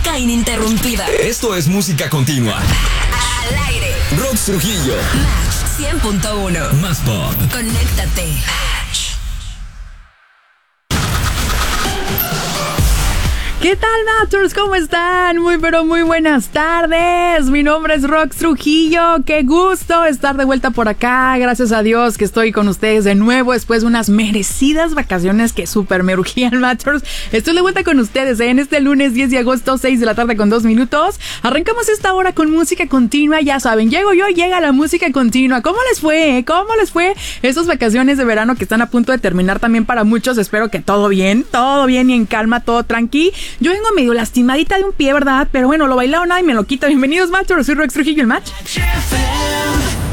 música ininterrumpida. Esto es música continua. Al aire. Rox Trujillo. Match 100.1. Más pop. Conéctate. ¿Qué tal, Matchers? ¿Cómo están? Muy, pero muy buenas tardes. Mi nombre es Rox Trujillo. Qué gusto estar de vuelta por acá. Gracias a Dios que estoy con ustedes de nuevo después de unas merecidas vacaciones que súper me urgían, Matchers. Estoy de vuelta con ustedes en este lunes 10 de agosto, 6 de la tarde con 2 minutos. Arrancamos esta hora con música continua. Ya saben, llego yo, llega la música continua. ¿Cómo les fue? ¿Cómo les fue esas vacaciones de verano que están a punto de terminar también para muchos? Espero que todo bien y en calma, todo tranqui. Yo vengo medio lastimadita de un pie, ¿verdad? Pero bueno, lo bailado nadie me lo quita. Bienvenidos, Matchers. Soy Rox Trujillo, el Match.